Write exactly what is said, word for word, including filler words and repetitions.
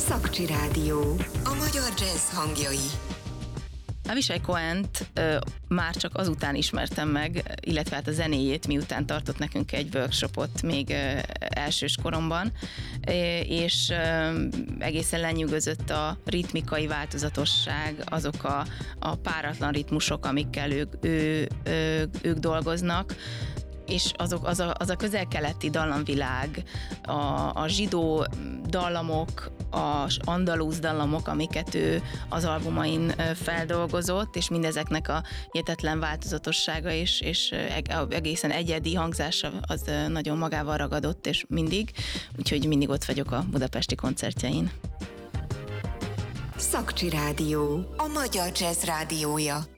Szakcsi Rádió. A magyar jazz hangjai. Avishai Cohent ö, már csak azután ismertem meg, illetve hát a zenéjét, miután tartott nekünk egy workshopot még ö, elsős koromban, ö, és ö, egészen lenyűgözött a ritmikai változatosság, azok a, a páratlan ritmusok, amikkel ők, ő, ő, ők dolgoznak, és azok, az, a, az a közel-keleti dallamvilág, a, a zsidó dallamok, az andalúz dallamok, amiket ő az albumain feldolgozott, és mindezeknek a hihetetlen változatossága és, és egészen egyedi hangzása az nagyon magával ragadott, és mindig, úgyhogy mindig ott vagyok a budapesti koncertjein. Szakcsi Rádió, a magyar jazz rádiója.